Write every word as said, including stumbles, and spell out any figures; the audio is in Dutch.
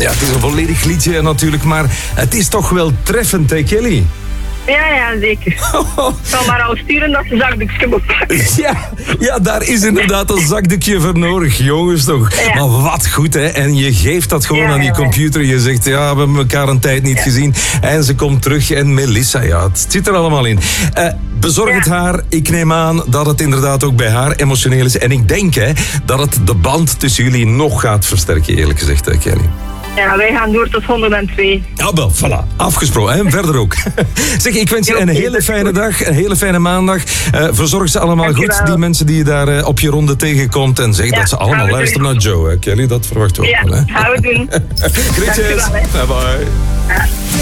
Ja, het is een volledig liedje natuurlijk, maar het is toch wel treffend, hè Kelly? Ja, ja, zeker. Ik zal maar al sturen dat ze zakdoekje moet pakken. Ja, ja, daar is inderdaad een zakdoekje voor nodig, jongens toch. Ja. Maar wat goed, hè. En je geeft dat gewoon Ja, aan die ja, ja. computer. Je zegt, ja, we hebben elkaar een tijd niet gezien. En ze komt terug en Melissa, ja, het zit er allemaal in. Uh, bezorg Ja. het haar. Ik neem aan dat het inderdaad ook bij haar emotioneel is. En ik denk, hè, dat het de band tussen jullie nog gaat versterken, eerlijk gezegd, hè, Kelly. Ja, wij gaan door tot honderdtwee. Ja, wel, voilà. Afgesproken. En verder ook. Zeg, ik wens je Ja, een oké, hele dat is fijne goed. dag. Een hele fijne maandag. Uh, verzorg ze allemaal Dankjewel. goed. Die mensen die je daar uh, op je ronde tegenkomt. En zeg Ja, dat ze gaan allemaal we luisteren doen. naar Joe. Hè, Kelly, dat verwachten we Ja, ook wel. Hè. gaan we doen. Groetjes. Dankjewel, hè. Bye bye. Ja.